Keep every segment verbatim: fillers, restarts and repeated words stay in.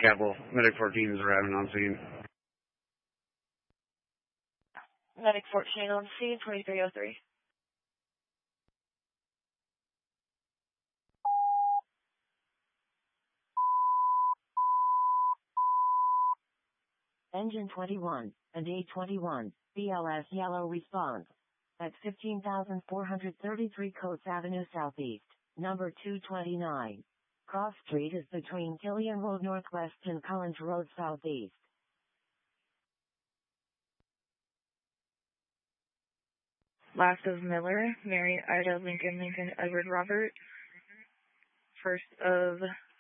Capital. Medic fourteen is arriving on scene. Medic fourteen on scene, twenty-three oh three. Engine twenty-one, and A twenty-one, B L S yellow response. At fifteen thousand four hundred thirty-three Coates Avenue Southeast, number two twenty-nine. Cross Street is between Killian Road Northwest and Collins Road Southeast. Last of Miller, Mary, Ida, Lincoln, Lincoln, Edward, Robert. First of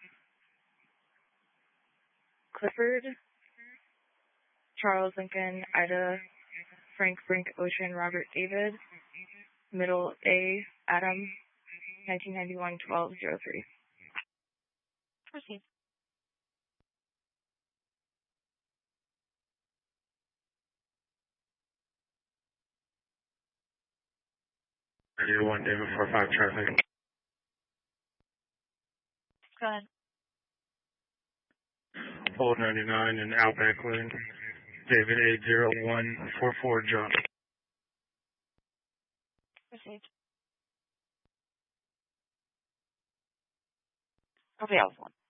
Clifford, Charles, Lincoln, Ida, Frank, Brink, Ocean, Robert, David. Middle A, Adam, nineteen ninety-one, twelve oh three. Proceed. Radio one, David four five traffic. Go ahead. Old ninety-nine and Outback Lane. David eight zero one four four John. Proceed. Okay, Alpha one.